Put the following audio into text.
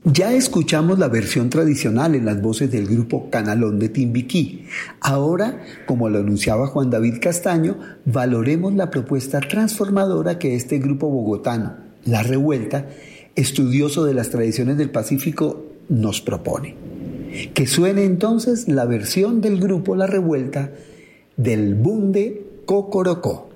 Ya escuchamos la versión tradicional en las voces del grupo Canalón de Timbiquí. Ahora, como lo anunciaba Juan David Castaño, valoremos la propuesta transformadora que este grupo bogotano, La Revuelta, estudioso de las tradiciones del Pacífico, nos propone. Que suene entonces la versión del grupo La Revuelta del bunde Cocorocó.